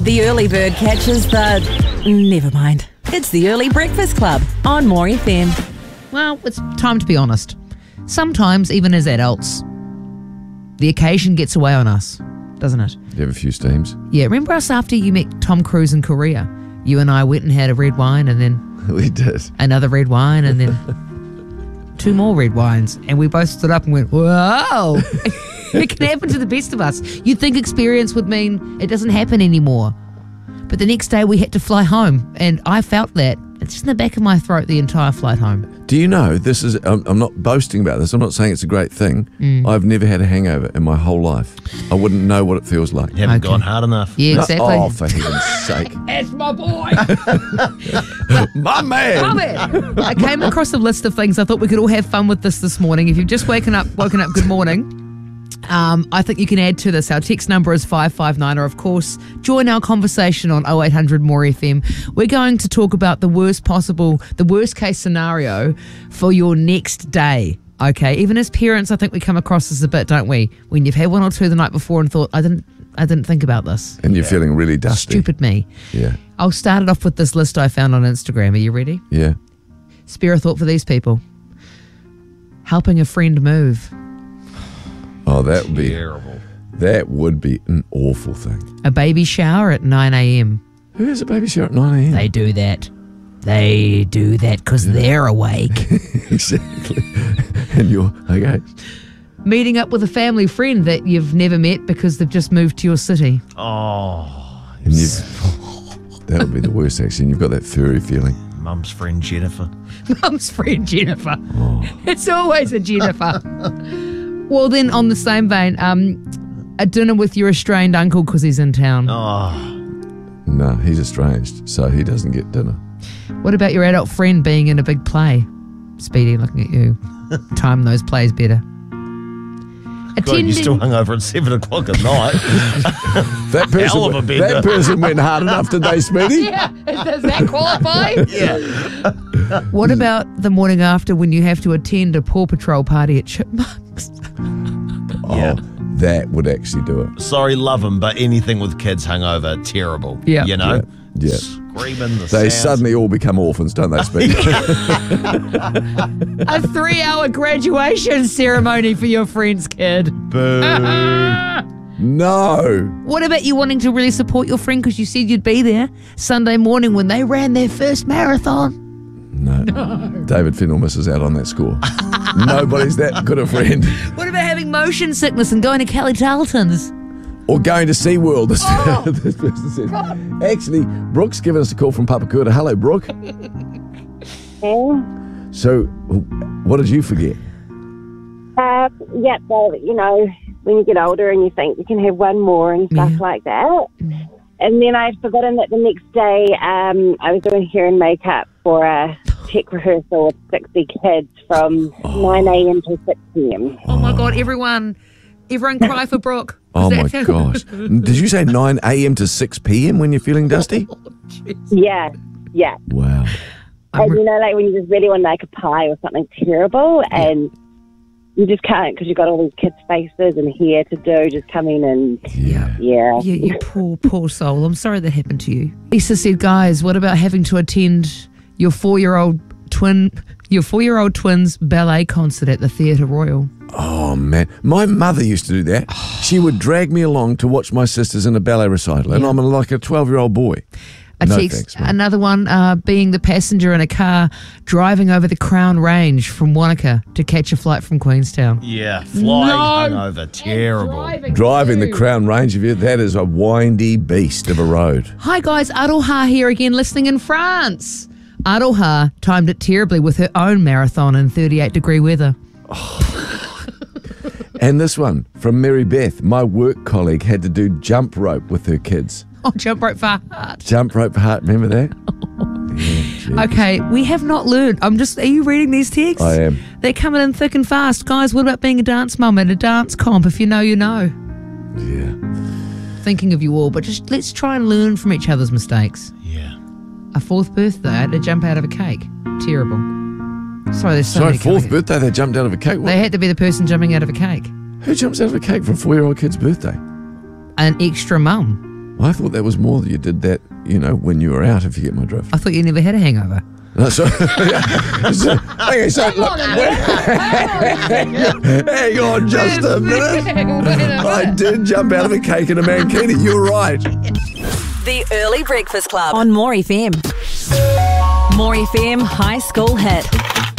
The early bird catches the... Never mind. It's the Early Breakfast Club on More FM. Well, it's time to be honest. Sometimes, even as adults, the occasion gets away on us, doesn't it? You have a few steams. Yeah, remember us after you met Tom Cruise in Korea? You and I went and had a red wine and then We did. another red wine and then 2 more red wines. And we both stood up and went, whoa! It can happen to the best of us. You'd think experience would mean it doesn't happen anymore. But the next day we had to fly home, and I felt that. It's just in the back of my throat the entire flight home. Do you know, this is, I'm not boasting about this, I'm not saying it's a great thing. I've never had a hangover in my whole life. I wouldn't know what it feels like. You haven't gone hard enough. Yeah, exactly. Oh, for heaven's sake. That's my boy! My man! Love it! I came across a list of things I thought we could all have fun with this morning. If you've just woken up, good morning. I think you can add to this. Our text number is 559, or of course, join our conversation on 0800 More FM. We're going to talk about the worst case scenario for your next day. Okay, even as parents, I think we come across this a bit, don't we? When you've had one or two the night before and thought, I didn't think about this. And you're feeling really dusty. Stupid me. Yeah. I'll start it off with this list I found on Instagram. Are you ready? Yeah. Spare a thought for these people. Helping a friend move. Oh, that would be Terrible. That would be an awful thing. A baby shower at 9 a.m. Who has a baby shower at 9 a.m.? They do that. They do that because they're awake. Exactly. And you're, okay. Meeting up with a family friend that you've never met because they've just moved to your city. Oh, And that would be the worst, actually. And you've got that furry feeling. Mum's friend Jennifer. Mum's friend Jennifer. It's always a Jennifer. Well, then on the same vein, a dinner with your estranged uncle because he's in town. Oh, No, he's estranged, so he doesn't get dinner. What about your adult friend being in a big play? Speedy, looking at you. Time those plays better. God, you're still hungover at 7 o'clock at night. That Hell of a bender. that person went hard enough today, Speedy. Yeah, does that qualify? Yeah. What about the morning after when you have to attend a Paw Patrol party at Chipmunks? Yeah. Oh, that would actually do it. Sorry, love them, but anything with kids hungover, terrible. Yeah. You know? Yeah. Screaming, the They sounds. suddenly all become orphans, don't they, Speedy? A 3-hour graduation ceremony for your friend's kid. Boo. No. What about you wanting to really support your friend because you said you'd be there Sunday morning when they ran their first marathon? No. David Fennell misses out on that score. Nobody's that good a friend. What about having motion sickness and going to Kelly Tarleton's? Or going to SeaWorld, this person said. Actually, Brooke's given us a call from Papakura. Hello, Brooke. Yeah, So, what did you forget? yeah, well, you know, when you get older and you think you can have one more and stuff Yeah. like that. And then I'd forgotten that the next day I was doing hair and makeup for a tech rehearsal with 60 kids from 9 a.m. to 6 p.m. Oh my God, everyone cry for Brooke. Oh, Is my that- gosh. Did you say 9 a.m. to 6 p.m. when you're feeling dusty? Yeah, yeah. Wow. And you know, like when you just really want to make a pie or something terrible and you just can't because you've got all these kids' faces and hair to do, just come in and, Yeah. yeah. Yeah, you poor soul. I'm sorry that happened to you. Lisa said, guys, what about having to attend your 4-year-old twins' ballet concert at the Theatre Royal? Oh, man. My mother used to do that. She would drag me along to watch my sisters in a ballet recital, and I'm like a 12-year-old boy. No thanks, mate. Another one being the passenger in a car driving over the Crown Range from Wanaka to catch a flight from Queenstown. Yeah, flying hungover, terrible. Driving the Crown Range of you, that is a windy beast of a road. Hi guys, Aroha here again, listening in France. Aroha timed it terribly with her own marathon in 38-degree weather. And this one from Mary Beth. My work colleague had to do jump rope with her kids. Oh, jump rope for heart. Jump rope for heart, remember that? Yeah, Okay, we have not learned. are you reading these texts? I am. They're coming in thick and fast. Guys, what about being a dance mum at a dance comp? If you know, you know. Yeah. Thinking of you all, but just let's try and learn from each other's mistakes. Yeah. A 4th birthday, I had to jump out of a cake. Terrible. Sorry, there's so Sorry, many 4th coming. birthday, they jumped out of a cake. What? They had to be the person jumping out of a cake. Who jumps out of a cake for a 4-year-old kid's birthday? An extra mum. I thought that was more that you did that, when you were out, if you get my drift. I thought you never had a hangover. No, so look, hang on just a minute. I did jump out of a cake in a mankini. You're right. The Early Breakfast Club on More FM. More FM High School Hit.